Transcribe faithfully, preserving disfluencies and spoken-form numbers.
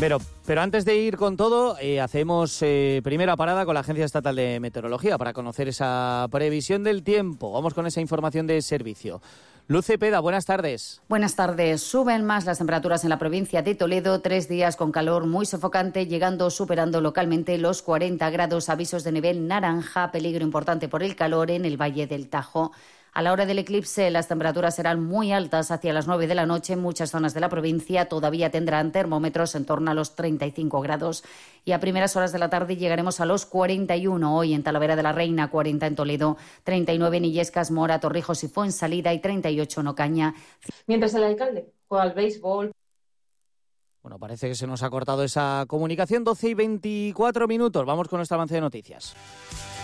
Pero, pero antes de ir con todo, eh, hacemos eh, primera parada con la Agencia Estatal de Meteorología para conocer esa previsión del tiempo. Vamos con esa información de servicio. Luz Cepeda, buenas tardes. Buenas tardes. Suben más las temperaturas en la provincia de Toledo. Tres días con calor muy sofocante, llegando, superando localmente los cuarenta grados. Avisos de nivel naranja, peligro importante por el calor en el Valle del Tajo. A la hora del eclipse, las temperaturas serán muy altas hacia las nueve de la noche. En muchas zonas de la provincia todavía tendrán termómetros en torno a los treinta y cinco grados. Y a primeras horas de la tarde llegaremos a los cuarenta y uno. Hoy en Talavera de la Reina, cuarenta en Toledo, treinta y nueve en Illescas, Mora, Torrijos y Fuensalida y treinta y ocho en Ocaña. Mientras el alcalde juega al béisbol. Bueno, parece que se nos ha cortado esa comunicación. doce y veinticuatro minutos. Vamos con nuestro avance de noticias.